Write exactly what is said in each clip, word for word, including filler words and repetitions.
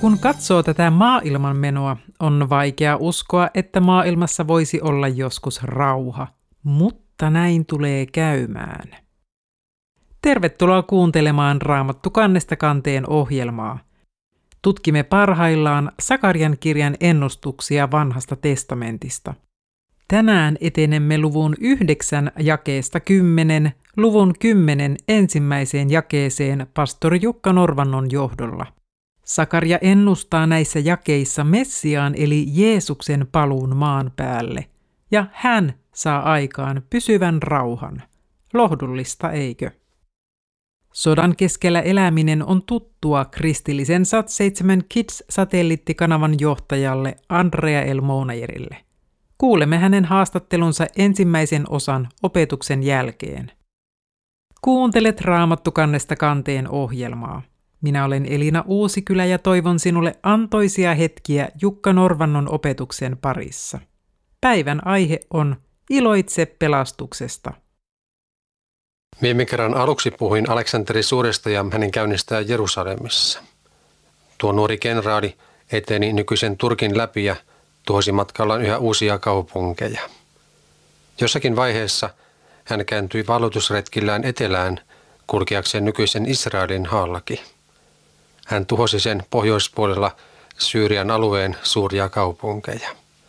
Kun katsoo tätä maailman menoa, on vaikea uskoa, että maailmassa voisi olla joskus rauha, mutta näin tulee käymään. Tervetuloa kuuntelemaan Raamattu kannesta kanteen ohjelmaa. Tutkimme parhaillaan Sakarian kirjan ennustuksia vanhasta testamentista. Tänään etenemme luvun yhdeksän jakeesta kymmenen, luvun kymmenen ensimmäiseen jakeeseen pastori Jukka Norvannon johdolla. Sakaria ennustaa näissä jakeissa Messiaan eli Jeesuksen paluun maan päälle, ja hän saa aikaan pysyvän rauhan. Lohdullista, eikö? Sodan keskellä eläminen on tuttua kristillisen Sat seitsemän Kids-satelliittikanavan johtajalle Andrea L. Monajerille. Kuulemme hänen haastattelunsa ensimmäisen osan opetuksen jälkeen. Kuuntelet Raamattu kannesta kanteen ohjelmaa. Minä olen Elina Uusikylä ja toivon sinulle antoisia hetkiä Jukka Norvannon opetuksen parissa. Päivän aihe on Iloitse pelastuksesta. Viime kerran aluksi puhuin Aleksanteri Suuresta ja hänen käynnistään Jerusalemissa. Tuo nuori kenraali eteni nykyisen Turkin läpi ja tuhosi matkallaan yhä uusia kaupunkeja. Jossakin vaiheessa hän kääntyi valloitusretkillään etelään kulkeakseen nykyisen Israelin halki. Hän tuhosi sen pohjoispuolella Syyrian alueen suuria kaupunkeja.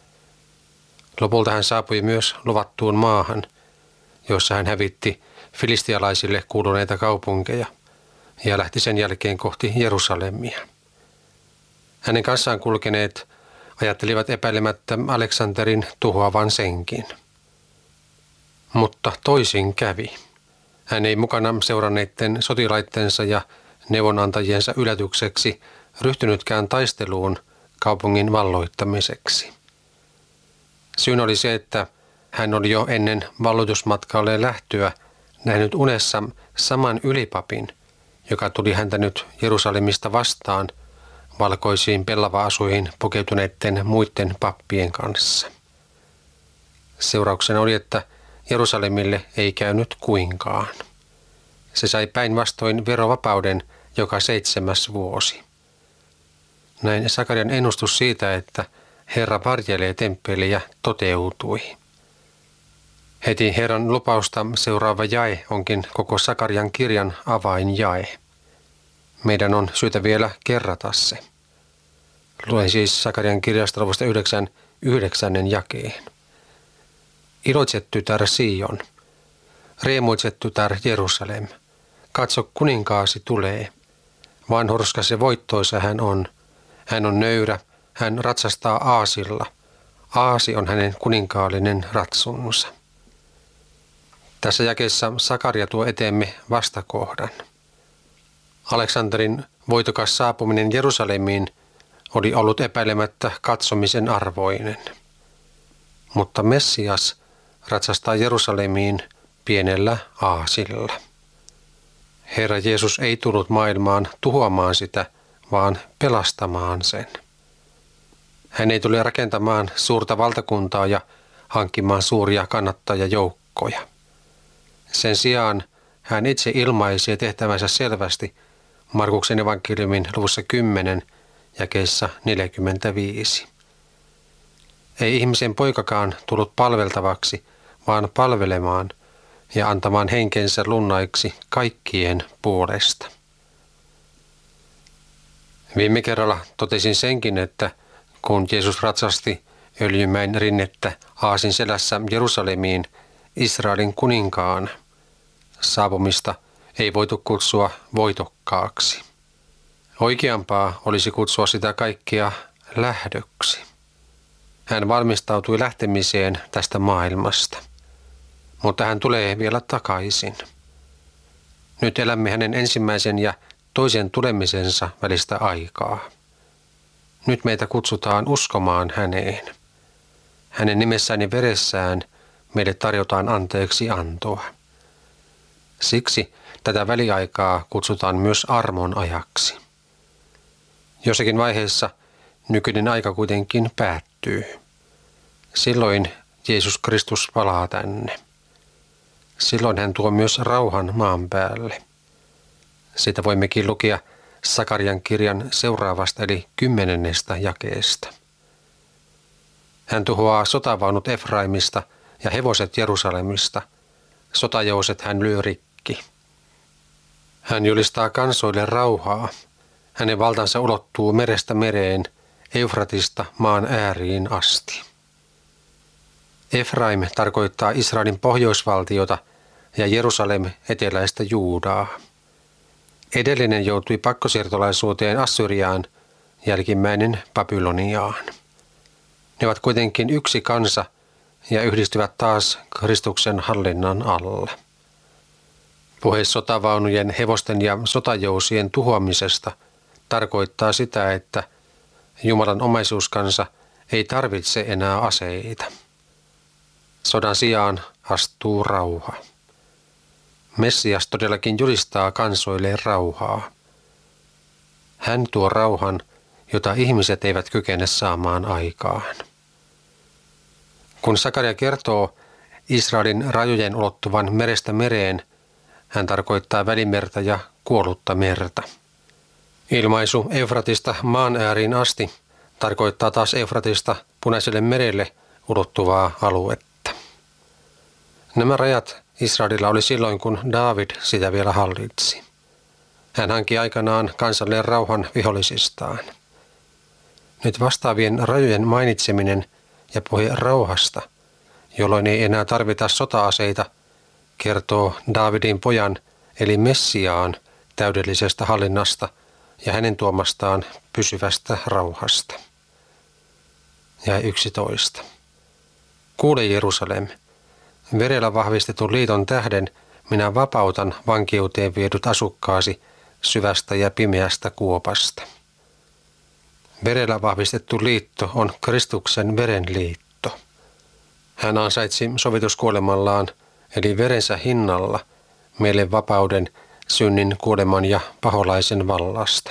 Lopulta hän saapui myös luvattuun maahan, jossa hän hävitti filistialaisille kuuluneita kaupunkeja ja lähti sen jälkeen kohti Jerusalemia. Hänen kanssaan kulkeneet ajattelivat epäilemättä Aleksanterin tuhoavan senkin. Mutta toisin kävi. Hän ei mukana seuranneiden sotilaittensa ja neuvonantajiensa yllätykseksi ryhtynytkään taisteluun kaupungin valloittamiseksi. Syyn oli se, että hän oli jo ennen valloitusmatkalle lähtöä nähnyt unessa saman ylipapin, joka tuli häntä nyt Jerusalemista vastaan valkoisiin pellava-asuihin pukeutuneiden muiden pappien kanssa. Seurauksena oli, että Jerusalemille ei käynyt kuinkaan. Se sai päinvastoin verovapauden joka seitsemäs vuosi. Näin Sakarian ennustus siitä, että Herra varjelee temppeliä, toteutui. Heti Herran lupausta seuraava jae onkin koko Sakarian kirjan avainjae. Meidän on syytä vielä kerrata se. Luen siis Sakarian kirjasta luvusta yhdeksän, yhdeksännen jakeen. Iloitse tytär Sion, riemuitse tytär Jerusalem, katso kuninkaasi tulee. Vanhurskas ja voittoisa hän on. Hän on nöyrä, hän ratsastaa aasilla. Aasi on hänen kuninkaallinen ratsunsa. Tässä jakeessa Sakaria tuo eteemme vastakohdan. Aleksanterin voitokas saapuminen Jerusalemiin oli ollut epäilemättä katsomisen arvoinen. Mutta Messias ratsastaa Jerusalemiin pienellä aasilla. Herra Jeesus ei tullut maailmaan tuhoamaan sitä, vaan pelastamaan sen. Hän ei tule rakentamaan suurta valtakuntaa ja hankkimaan suuria kannattajajoukkoja. Sen sijaan hän itse ilmaisi tehtävänsä selvästi Markuksen evankeliumin luvussa kymmenen jakeessa neljäkymmentäviisi. Ei ihmisen poikakaan tullut palveltavaksi, vaan palvelemaan ja antamaan henkensä lunnaiksi kaikkien puolesta. Viime kerralla totesin senkin, että kun Jeesus ratsasti Öljymäen rinnettä aasin selässä Jerusalemiin Israelin kuninkaan, saapumista ei voitu kutsua voitokkaaksi. Oikeampaa olisi kutsua sitä kaikkea lähdöksi. Hän valmistautui lähtemiseen tästä maailmasta, mutta hän tulee vielä takaisin. Nyt elämme hänen ensimmäisen ja toisen tulemisensa välistä aikaa. Nyt meitä kutsutaan uskomaan häneen. Hänen nimessään ja veressään meille tarjotaan anteeksi antoa. Siksi tätä väliaikaa kutsutaan myös armon ajaksi. Jossakin vaiheessa nykyinen aika kuitenkin päättyy. Silloin Jeesus Kristus palaa tänne. Silloin hän tuo myös rauhan maan päälle. Sitä voimmekin lukea Sakarian kirjan seuraavasta eli kymmenennestä jakeesta. Hän tuhoaa sotavaunut Efraimista ja hevoset Jerusalemista. Sotajouset hän lyö rikki. Hän julistaa kansoille rauhaa. Hänen valtansa ulottuu merestä mereen, Eufratista maan ääriin asti. Efraim tarkoittaa Israelin pohjoisvaltiota ja Jerusalem eteläistä Juudaa. Edellinen joutui pakkosiirtolaisuuteen Assyriaan, jälkimmäinen Babyloniaan. Ne ovat kuitenkin yksi kansa ja yhdistyvät taas Kristuksen hallinnan alla. Puhe sotavaunujen, hevosten ja sotajousien tuhoamisesta tarkoittaa sitä, että Jumalan omaisuuskansa ei tarvitse enää aseita. Sodan sijaan astuu rauha. Messias todellakin julistaa kansoille rauhaa. Hän tuo rauhan, jota ihmiset eivät kykene saamaan aikaan. Kun Sakaria kertoo Israelin rajojen ulottuvan merestä mereen, hän tarkoittaa Välimerta ja kuollutta merta. Ilmaisu Eufratista maan ääriin asti tarkoittaa taas Eufratista Punaiselle merelle ulottuvaa aluetta. Nämä rajat Israelilla oli silloin, kun Daavid sitä vielä hallitsi. Hän hankki aikanaan kansalle rauhan vihollisistaan. Nyt vastaavien rajojen mainitseminen ja puhe rauhasta, jolloin ei enää tarvita sota-aseita, kertoo Daavidin pojan eli Messiaan täydellisestä hallinnasta ja hänen tuomastaan pysyvästä rauhasta. Ja yksitoista. Kuule Jerusalem, verellä vahvistetun liiton tähden minä vapautan vankeuteen viedyt asukkaasi syvästä ja pimeästä kuopasta. Verellä vahvistettu liitto on Kristuksen verenliitto. Hän ansaitsi sovituskuolemallaan, eli verensä hinnalla, meille vapauden, synnin, kuoleman ja paholaisen vallasta.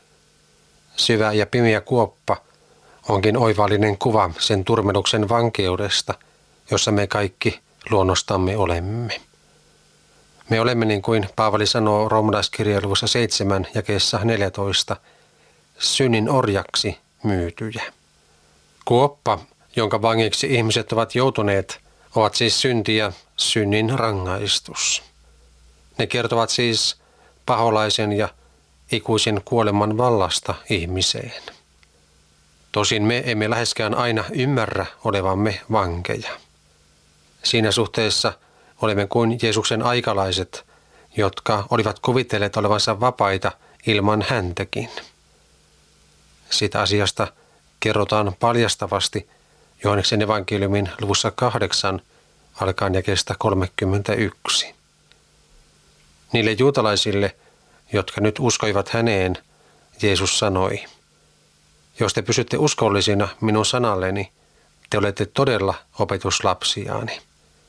Syvä ja pimeä kuoppa onkin oivallinen kuva sen turmeluksen vankeudesta, jossa me kaikki luonnostamme olemme. Me olemme, niin kuin Paavali sanoo roomalaiskirjeen luvussa seitsemän jakeessa neljätoista, synnin orjaksi myytyjä. Kuoppa, jonka vangiksi ihmiset ovat joutuneet, ovat siis synti ja synnin rangaistus. Ne kertovat siis paholaisen ja ikuisen kuoleman vallasta ihmiseen. Tosin me emme läheskään aina ymmärrä olevamme vankeja. Siinä suhteessa olemme kuin Jeesuksen aikalaiset, jotka olivat kuvitelleet olevansa vapaita ilman häntäkin. Siitä asiasta kerrotaan paljastavasti Johanneksen evankeliumin luvussa kahdeksan alkaen jakeesta kolmekymmentäyksi. Niille juutalaisille, jotka nyt uskoivat häneen, Jeesus sanoi, jos te pysytte uskollisina minun sanalleni, te olette todella opetuslapsiaani.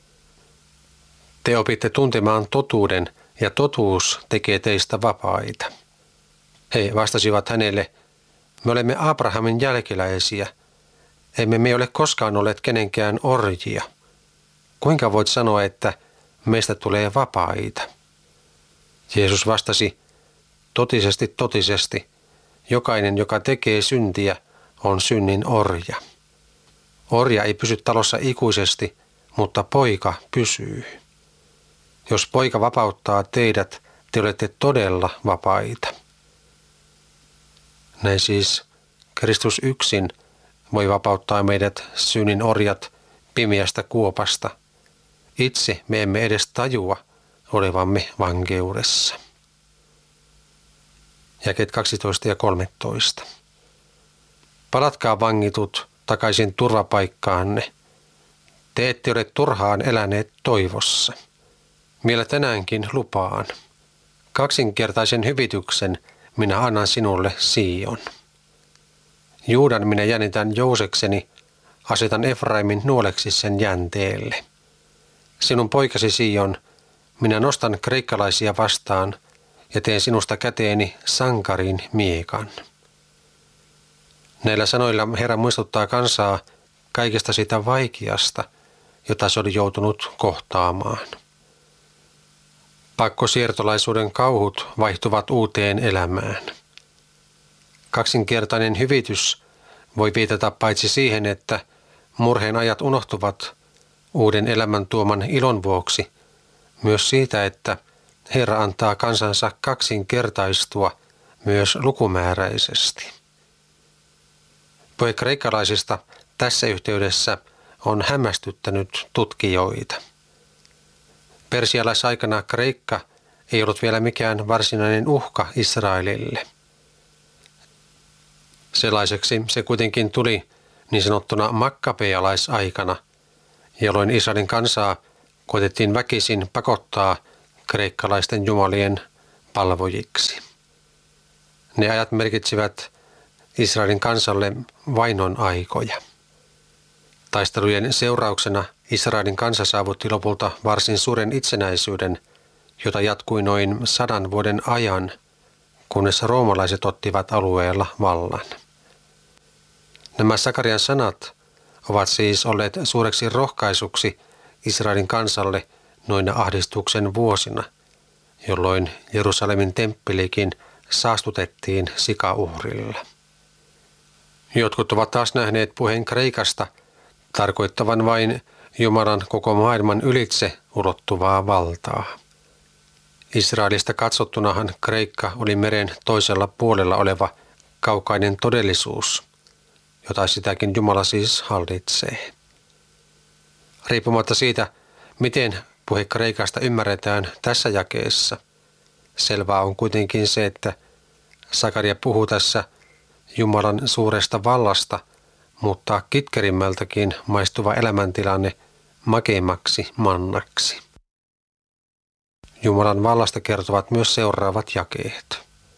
Te opitte tuntemaan totuuden ja totuus tekee teistä vapaita. He vastasivat hänelle, me olemme Abrahamin jälkeläisiä, emme me ole koskaan olleet kenenkään orjia. Kuinka voit sanoa, että meistä tulee vapaita? Jeesus vastasi, totisesti, totisesti, jokainen, joka tekee syntiä, on synnin orja. Orja ei pysy talossa ikuisesti, mutta poika pysyy. Jos poika vapauttaa teidät, te olette todella vapaita. Näin siis Kristus yksin voi vapauttaa meidät synnin orjat pimeästä kuopasta. Itse me emme edes tajua olevamme vankeudessa. Jakeet kaksitoista ja kolmetoista. Palatkaa vangitut takaisin turvapaikkaanne. Te ette ole turhaan eläneet toivossa. Vielä tänäänkin lupaan. Kaksinkertaisen hyvityksen minä annan sinulle, Sion. Juudan minä jännitän jousekseni, asetan Efraimin nuoleksi sen jänteelle. Sinun poikasi Sion, minä nostan kreikkalaisia vastaan ja teen sinusta käteeni sankarin miekan. Näillä sanoilla Herra muistuttaa kansaa kaikesta sitä vaikeasta, jota se oli joutunut kohtaamaan. Pakkosiirtolaisuuden kauhut vaihtuvat uuteen elämään. Kaksinkertainen hyvitys voi viitata paitsi siihen, että murheen ajat unohtuvat uuden elämän tuoman ilon vuoksi, myös siitä, että Herra antaa kansansa kaksinkertaistua myös lukumääräisesti. Puhe kreikkalaisista tässä yhteydessä on hämmästyttänyt tutkijoita. Persialaisaikana Kreikka ei ollut vielä mikään varsinainen uhka Israelille. Sellaiseksi se kuitenkin tuli niin sanottuna makkabealaisaikana, jolloin Israelin kansaa koetettiin väkisin pakottaa kreikkalaisten jumalien palvojiksi. Ne ajat merkitsivät Israelin kansalle vainon aikoja. Taistelujen seurauksena Israelin kansa saavutti lopulta varsin suuren itsenäisyyden, jota jatkui noin sadan vuoden ajan, kunnes roomalaiset ottivat alueella vallan. Nämä Sakarian sanat ovat siis olleet suureksi rohkaisuksi Israelin kansalle noina ahdistuksen vuosina, jolloin Jerusalemin temppelikin saastutettiin sikauhrilla. Jotkut ovat taas nähneet puheen Kreikasta tarkoittavan vain Jumalan koko maailman ylitse ulottuvaa valtaa. Israelista katsottunahan Kreikka oli meren toisella puolella oleva kaukainen todellisuus, jota sitäkin Jumala siis hallitsee. Riippumatta siitä, miten puhe Kreikasta ymmärretään tässä jakeessa, selvää on kuitenkin se, että Sakaria puhuu tässä Jumalan suuresta vallasta, mutta kitkerimmältäkin maistuva elämäntilanne makeimmaksi mannaksi. Jumalan vallasta kertovat myös seuraavat jakeet.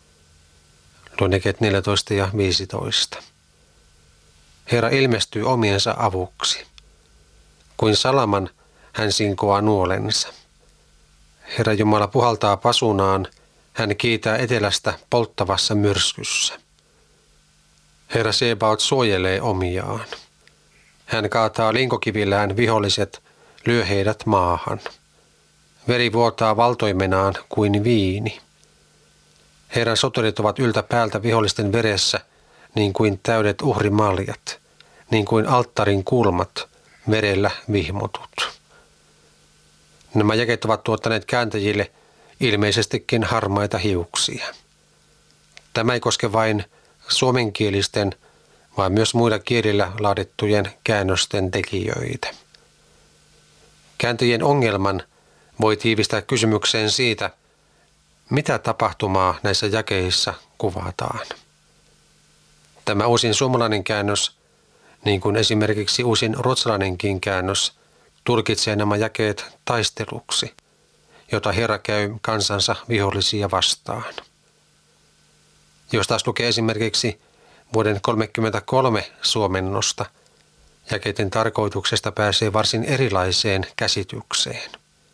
Luen jakeet neljätoista ja viisitoista. Herra ilmestyy omiensa avuksi. Kuin salaman hän sinkoaa nuolensa. Herra Jumala puhaltaa pasunaan, hän kiitää etelästä polttavassa myrskyssä. Herra Sebaot suojelee omiaan. Hän kaataa linkokivillään viholliset, lyö heidät maahan. Veri vuotaa valtoimenaan kuin viini. Herran soturit ovat yltä päältä vihollisten veressä, niin kuin täydet uhrimaljat, niin kuin alttarin kulmat, verellä vihmotut. Nämä jakeet ovat tuottaneet kääntäjille ilmeisestikin harmaita hiuksia. Tämä ei koske vain suomenkielisten, vaan myös muilla kielillä laadittujen käännösten tekijöitä. Kääntäjien ongelman voi tiivistää kysymykseen siitä, mitä tapahtumaa näissä jakeissa kuvataan. Tämä uusin suomalainen käännös, niin kuin esimerkiksi uusin ruotsalainenkin käännös, tulkitsee nämä jakeet taisteluksi, jota Herra käy kansansa vihollisia vastaan. Jos taas lukee esimerkiksi vuoden kolmekymmentäkolme suomennosta, jakeiden tarkoituksesta pääsee varsin erilaiseen käsitykseen.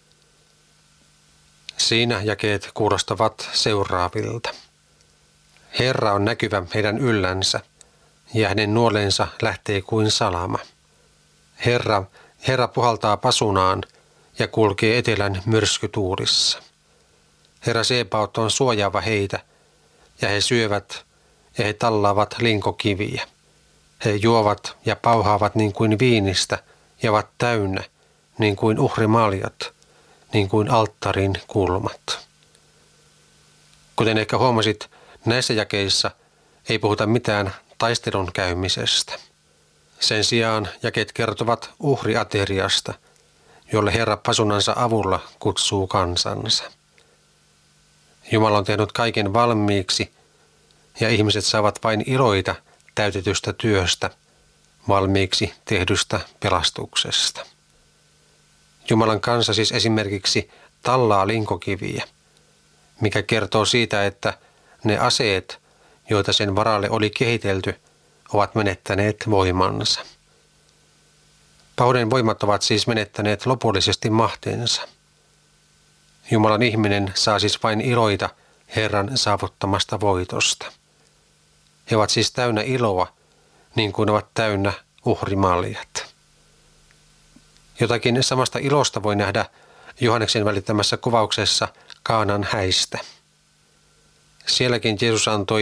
Siinä jakeet kuulostavat seuraavilta. Herra on näkyvä heidän yllänsä, ja hänen nuolensa lähtee kuin salama. Herra, Herra puhaltaa pasunaan ja kulkee etelän myrskytuulissa. Herra Sebaot on suojaava heitä, ja he syövät ja he tallaavat linkokiviä. He juovat ja pauhaavat niin kuin viinistä ja ovat täynnä, niin kuin uhrimaljat, niin kuin alttarin kulmat. Kuten ehkä huomasit, näissä jakeissa ei puhuta mitään taistelun käymisestä. Sen sijaan jakeet kertovat uhriateriasta, jolle Herra pasunansa avulla kutsuu kansansa. Jumala on tehnyt kaiken valmiiksi, ja ihmiset saavat vain iloita täytetystä työstä, valmiiksi tehdystä pelastuksesta. Jumalan kansa siis esimerkiksi tallaa linkokiviä, mikä kertoo siitä, että ne aseet, joita sen varalle oli kehitelty, ovat menettäneet voimansa. Pahuuden voimat ovat siis menettäneet lopullisesti mahtensa. Jumalan ihminen saa siis vain iloita Herran saavuttamasta voitosta. He ovat siis täynnä iloa, niin kuin ovat täynnä uhrimaljat. Jotakin samasta ilosta voi nähdä Johanneksen välittämässä kuvauksessa Kaanan häistä. Sielläkin Jeesus antoi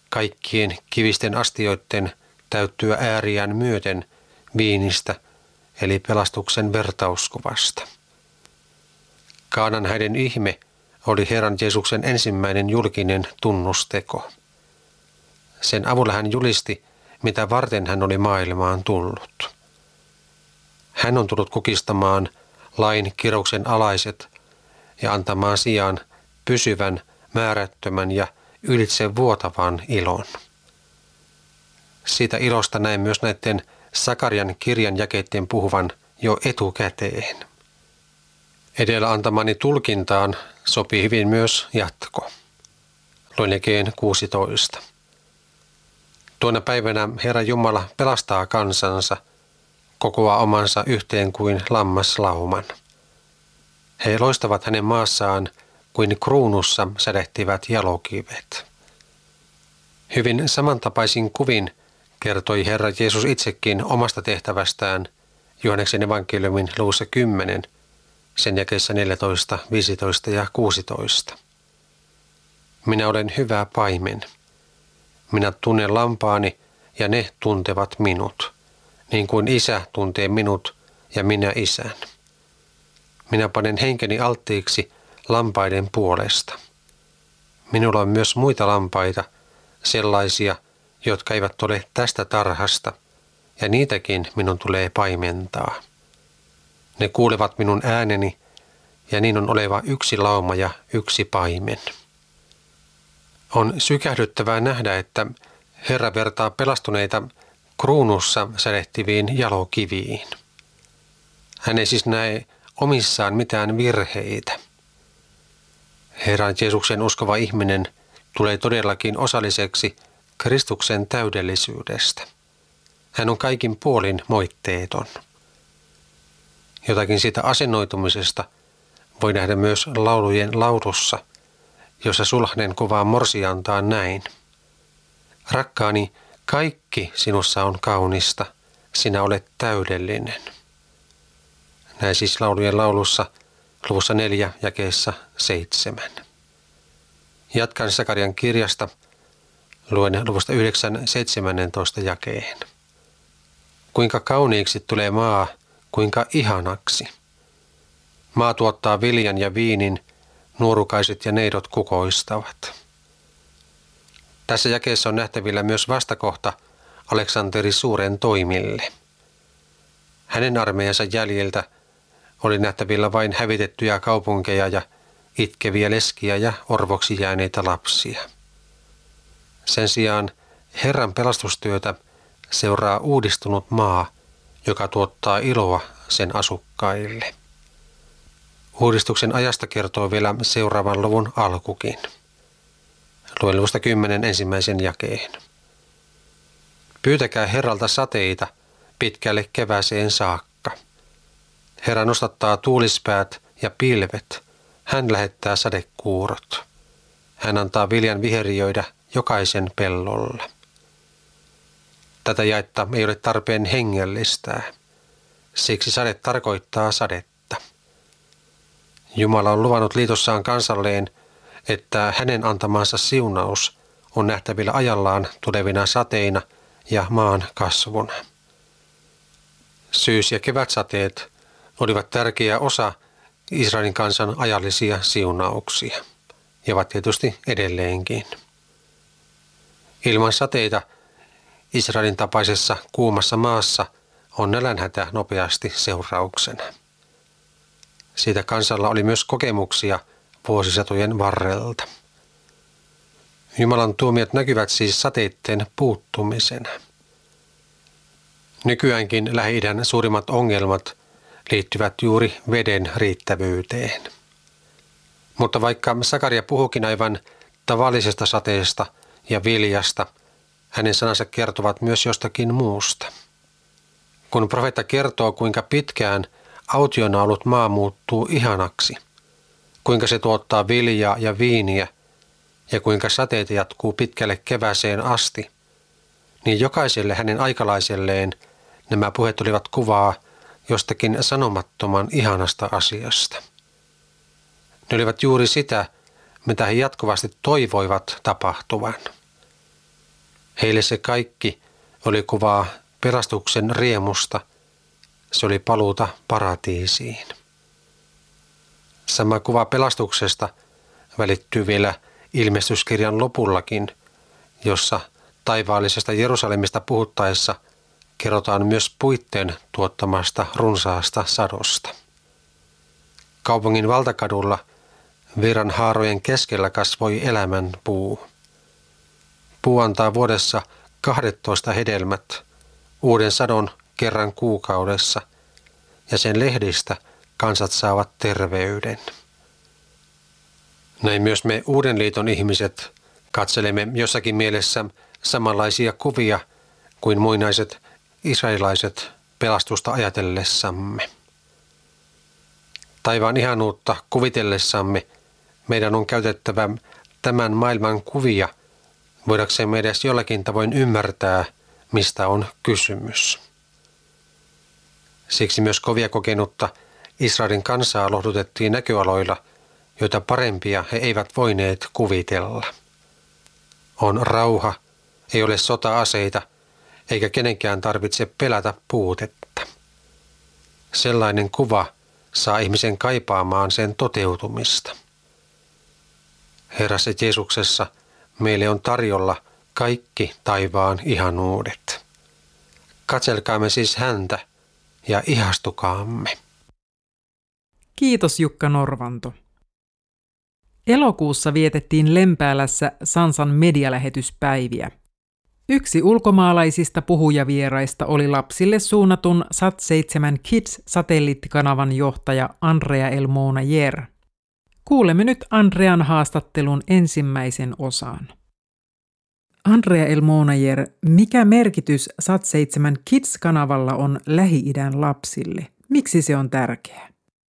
kaikkien kivisten astioiden täyttyä ääriään myöten viinistä, eli pelastuksen vertauskuvasta. Kaanan häiden ihme oli Herran Jeesuksen ensimmäinen julkinen tunnusteko. Sen avulla hän julisti, mitä varten hän oli maailmaan tullut. Hän on tullut kukistamaan lain kirouksen alaiset ja antamaan sijaan pysyvän, määrättömän ja ylitse vuotavan ilon. Siitä ilosta näin myös näiden Sakarian kirjan jakeiden puhuvan jo etukäteen. Edellä antamani tulkintaan sopii hyvin myös jatko. Luen jakeen kuusitoista. Tuona päivänä Herra Jumala pelastaa kansansa, kokoaa omansa yhteen kuin lammaslauman. He loistavat hänen maassaan kuin kruunussa sädehtivät jalokivet. Hyvin samantapaisin kuvin kertoi Herra Jeesus itsekin omasta tehtävästään Johanneksen evankeliumin luvussa kymmenen, sen jakeissa neljätoista, viisitoista ja kuusitoista. Minä olen hyvä paimen. Minä tunnen lampaani ja ne tuntevat minut, niin kuin isä tuntee minut ja minä isän. Minä panen henkeni alttiiksi lampaiden puolesta. Minulla on myös muita lampaita, sellaisia, jotka eivät ole tästä tarhasta, ja niitäkin minun tulee paimentaa. Ne kuulevat minun ääneni, ja niin on oleva yksi lauma ja yksi paimen. On sykähdyttävää nähdä, että Herra vertaa pelastuneita kruunussa sädehtiviin jalokiviin. Hän ei siis näe omissaan mitään virheitä. Herran Jeesuksen uskova ihminen tulee todellakin osalliseksi Kristuksen täydellisyydestä. Hän on kaikin puolin moitteeton. Jotakin siitä asennoitumisesta voi nähdä myös laulujen laulussa, jossa sulhanen kuvaa morsiantaan näin. Rakkaani, kaikki sinussa on kaunista, sinä olet täydellinen. Näin siis laulujen laulussa luvussa neljä jakeessa seitsemän. Jatkan Sakarian kirjasta, luen luvusta yhdeksän seitsemäntoista jakeen. Kuinka kauniiksi tulee maa, kuinka ihanaksi. Maa tuottaa viljan ja viinin, nuorukaiset ja neidot kukoistavat. Tässä jakeessa on nähtävillä myös vastakohta Aleksanteri Suuren toimille. Hänen armeijansa jäljiltä oli nähtävillä vain hävitettyjä kaupunkeja ja itkeviä leskiä ja orvoksi jääneitä lapsia. Sen sijaan Herran pelastustyötä seuraa uudistunut maa, joka tuottaa iloa sen asukkaille. Uudistuksen ajasta kertoo vielä seuraavan luvun alkukin. Luen luvusta kymmenen ensimmäisen jakeen. Pyytäkää Herralta sateita pitkälle kevääseen saakka. Herra nostattaa tuulispäät ja pilvet. Hän lähettää sadekuurot. Hän antaa viljan viheriöidä jokaisen pellolla. Tätä jaetta ei ole tarpeen hengellistää. Siksi sade tarkoittaa sadetta. Jumala on luvannut liitossaan kansalleen, että hänen antamansa siunaus on nähtävillä ajallaan tulevina sateina ja maan kasvuna. Syys- ja kevätsateet olivat tärkeä osa Israelin kansan ajallisia siunauksia ja ovat tietysti edelleenkin. Ilman sateita Israelin tapaisessa kuumassa maassa on nälänhätä nopeasti seurauksena. Siitä kansalla oli myös kokemuksia vuosisatojen varrelta. Jumalan tuomiot näkyvät siis sateitten puuttumisena. Nykyäänkin Lähi-idän suurimmat ongelmat liittyvät juuri veden riittävyyteen. Mutta vaikka Sakaria puhukin aivan tavallisesta sateesta ja viljasta, hänen sanansa kertovat myös jostakin muusta. Kun profeetta kertoo, kuinka pitkään autiona ollut maa muuttuu ihanaksi, kuinka se tuottaa viljaa ja viiniä ja kuinka sateet jatkuu pitkälle kevääseen asti, niin jokaiselle hänen aikalaiselleen nämä puheet olivat kuvaa jostakin sanomattoman ihanasta asiasta. Ne olivat juuri sitä, mitä he jatkuvasti toivoivat tapahtuvan. Heille se kaikki oli kuvaa pelastuksen riemusta. Se oli paluuta paratiisiin. Sama kuva pelastuksesta välittyy vielä ilmestyskirjan lopullakin, jossa taivaallisesta Jerusalemista puhuttaessa kerrotaan myös puitteen tuottamasta runsaasta sadosta. Kaupungin valtakadulla virran haarojen keskellä kasvoi elämän puu. Puu antaa vuodessa kahdettoista hedelmät, uuden sadon kerran kuukaudessa, ja sen lehdistä kansat saavat terveyden. Näin myös me Uuden liiton ihmiset katselemme jossakin mielessä samanlaisia kuvia kuin muinaiset israelilaiset pelastusta ajatellessamme. Taivaan ihanuutta kuvitellessamme meidän on käytettävä tämän maailman kuvia, voidaksemme edes jollakin tavoin ymmärtää, mistä on kysymys. Siksi myös kovia kokenutta Israelin kansaa lohdutettiin näköaloilla, joita parempia he eivät voineet kuvitella. On rauha, ei ole sota-aseita, eikä kenenkään tarvitse pelätä puutetta. Sellainen kuva saa ihmisen kaipaamaan sen toteutumista. Herrassa Jeesuksessa meille on tarjolla kaikki taivaan ihanuudet. Katselkaamme siis häntä ja ihastukaamme. Kiitos Jukka Norvanto. Elokuussa vietettiin Lempäälässä Sansan medialähetyspäiviä. Yksi ulkomaalaisista puhujavieraista oli lapsille suunnatun Sat seitsemän Kids-satelliittikanavan johtaja Andrea Elmona-Jer. Kuulemme nyt Andrean haastattelun ensimmäisen osan. Andrea Elmona-Jer, mikä merkitys Sat seitsemän Kids-kanavalla on Lähi-idän lapsille? Miksi se on tärkeä?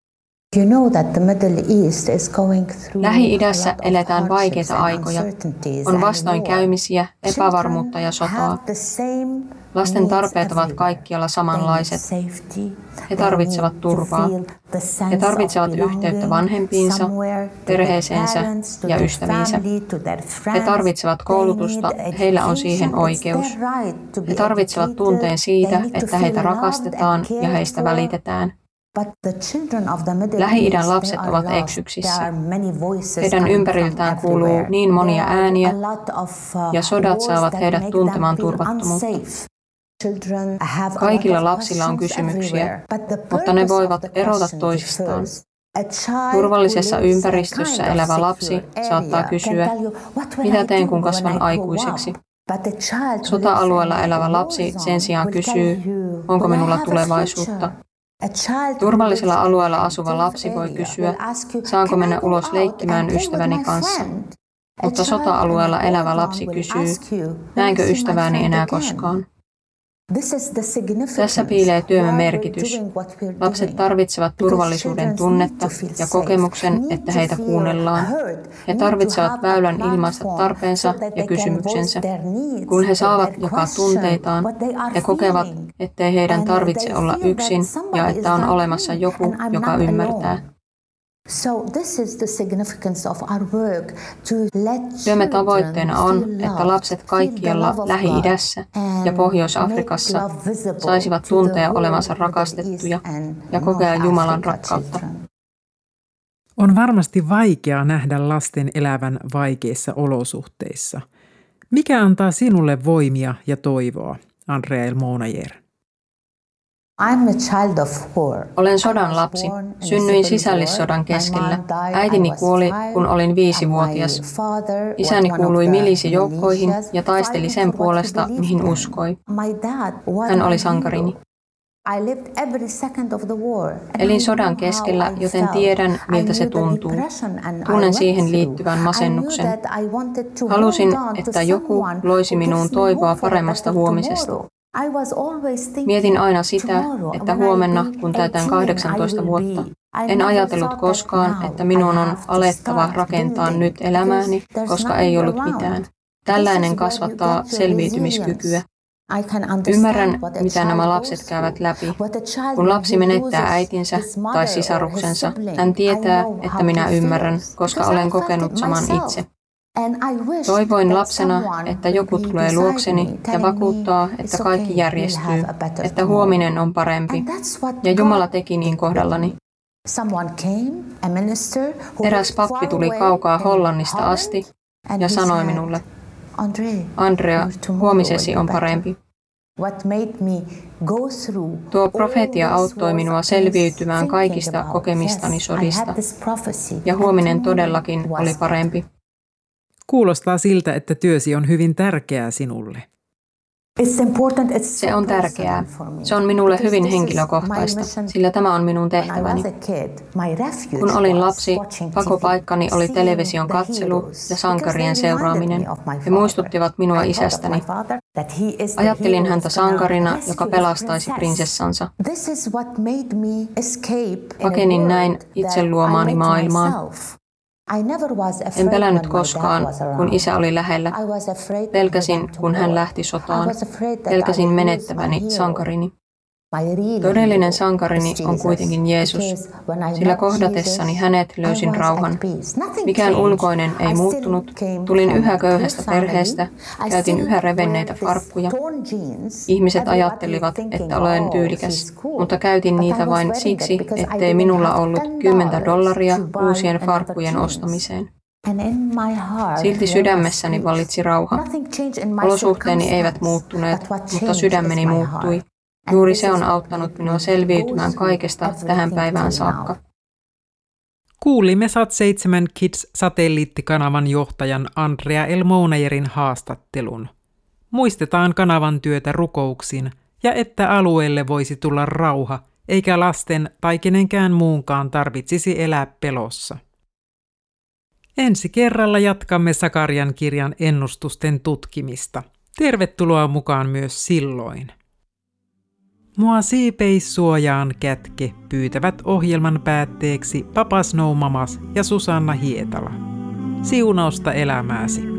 Lähi-idässä eletään vaikeita aikoja. On vastoinkäymisiä, epävarmuutta ja sotaa. Lasten tarpeet ovat kaikkialla samanlaiset. He tarvitsevat turvaa. He tarvitsevat yhteyttä vanhempiinsa, perheeseensä ja ystäviinsä. He tarvitsevat koulutusta, heillä on siihen oikeus. He tarvitsevat tunteen siitä, että heitä rakastetaan ja heistä välitetään. Lähi-idän lapset ovat eksyksissä. Heidän ympäriltään kuuluu niin monia ääniä, ja sodat saavat heidät tuntemaan turvattomuutta. Kaikilla lapsilla on kysymyksiä, mutta ne voivat erota toisistaan. Turvallisessa ympäristössä elävä lapsi saattaa kysyä, mitä teen kun kasvan aikuiseksi? Sota-alueella elävä lapsi sen sijaan kysyy, onko minulla tulevaisuutta? Turvallisella alueella asuva lapsi voi kysyä, saanko mennä ulos leikkimään ystäväni kanssa? Mutta sota-alueella elävä lapsi kysyy, näenkö ystävääni enää koskaan? Tässä piilee työmme merkitys. Lapset tarvitsevat turvallisuuden tunnetta ja kokemuksen, että heitä kuunnellaan. He tarvitsevat väylän ilmaista tarpeensa ja kysymyksensä. Kun he saavat jakaa tunteitaan, he kokevat, ettei heidän tarvitse olla yksin ja että on olemassa joku, joka ymmärtää. Työmme tavoitteena on, että lapset kaikkialla Lähi-idässä ja Pohjois-Afrikassa saisivat tuntea olevansa rakastettuja ja kokea Jumalan rakkautta. On varmasti vaikea nähdä lasten elävän vaikeissa olosuhteissa. Mikä antaa sinulle voimia ja toivoa, Andrea Elmona-Jer? Olen sodan lapsi. Synnyin sisällissodan keskellä. Äitini kuoli, kun olin viisivuotias. Isäni kuului milisijoukkoihin ja taisteli sen puolesta, mihin uskoi. Hän oli sankarini. Elin sodan keskellä, joten tiedän, miltä se tuntuu. Tunnen siihen liittyvän masennuksen. Halusin, että joku loisi minuun toivoa paremmasta huomisesta. Mietin aina sitä, että huomenna, kun täytän kahdeksantoista vuotta, en ajatellut koskaan, että minun on alettava rakentaa nyt elämääni, koska ei ollut mitään. Tällainen kasvattaa selviytymiskykyä. Ymmärrän, mitä nämä lapset käyvät läpi. Kun lapsi menettää äitinsä tai sisaruksensa, hän tietää, että minä ymmärrän, koska olen kokenut saman itse. Toivoin lapsena, että joku tulee luokseni ja vakuuttaa, että kaikki järjestyy, että huominen on parempi. Ja Jumala teki niin kohdallani. Eräs pappi tuli kaukaa Hollannista asti ja sanoi minulle, Andrea, huomisesi on parempi. Tuo profeetia auttoi minua selviytymään kaikista kokemistani sodista, ja huominen todellakin oli parempi. Kuulostaa siltä, että työsi on hyvin tärkeää sinulle. Se on tärkeää. Se on minulle hyvin henkilökohtaista, sillä tämä on minun tehtäväni. Kun olin lapsi, pakopaikkani oli television katselu ja sankarien seuraaminen. He muistuttivat minua isästäni. Ajattelin häntä sankarina, joka pelastaisi prinsessansa. Pakenin näin itse luomaani maailmaan. En pelännyt koskaan, kun isä oli lähellä. Pelkäsin, kun hän lähti sotaan. Pelkäsin menettäväni sankarini. Todellinen sankarini on kuitenkin Jeesus, sillä kohdatessani hänet löysin rauhan. Mikään ulkoinen ei muuttunut. Tulin yhä köyhästä perheestä, käytin yhä revenneitä farkkuja. Ihmiset ajattelivat, että olen tyylikäs, mutta käytin niitä vain siksi, ettei minulla ollut kymmentä dollaria uusien farkkujen ostamiseen. Silti sydämessäni vallitsi rauha. Olosuhteeni eivät muuttuneet, mutta sydämeni muuttui. Juuri se on auttanut minua selviytymään kaikesta tähän päivään saakka. Kuulimme Sat seitsemän Kids-satelliittikanavan johtajan Andrea Elmounayerin haastattelun. Muistetaan kanavan työtä rukouksin ja että alueelle voisi tulla rauha, eikä lasten tai kenenkään muunkaan tarvitsisi elää pelossa. Ensi kerralla jatkamme Sakarian kirjan ennustusten tutkimista. Tervetuloa mukaan myös silloin. Mua siipeissuojaan kätke pyytävät ohjelman päätteeksi Papa Snow Mamas ja Susanna Hietala. Siunausta elämääsi!